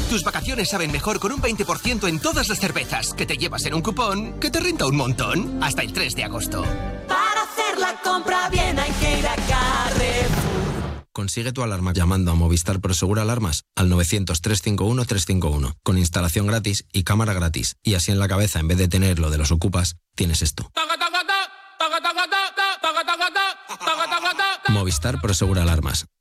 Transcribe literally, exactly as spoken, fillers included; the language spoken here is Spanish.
Tus vacaciones saben mejor con un veinte por ciento en todas las cervezas que te llevas en un cupón que te renta un montón. Hasta el tres de agosto. Para hacer la compra bien hay que ir a Carrefour. Consigue tu alarma llamando a Movistar Prosegur Alarmas al novecientos, trescientos cincuenta y uno, trescientos cincuenta y uno, con instalación gratis y cámara gratis. Y así en la cabeza, en vez de tener lo de los ocupas, tienes esto. Movistar Prosegur Alarmas.